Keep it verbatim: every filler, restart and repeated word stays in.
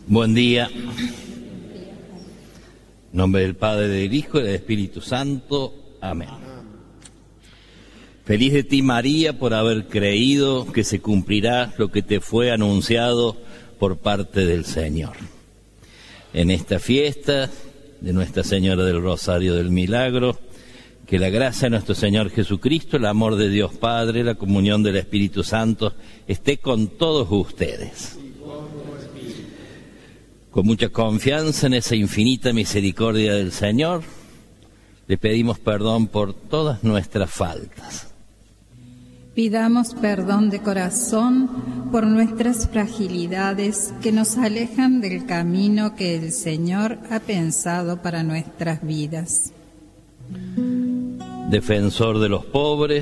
Buen día. En nombre del Padre, del Hijo y del Espíritu Santo. Amén. Feliz de ti, María, por haber creído que se cumplirá lo que te fue anunciado por parte del Señor. En esta fiesta de Nuestra Señora del Rosario del Milagro, que la gracia de nuestro Señor Jesucristo, el amor de Dios Padre, la comunión del Espíritu Santo esté con todos ustedes. Con mucha confianza en esa infinita misericordia del Señor, le pedimos perdón por todas nuestras faltas. Pidamos perdón de corazón por nuestras fragilidades que nos alejan del camino que el Señor ha pensado para nuestras vidas. Defensor de los pobres,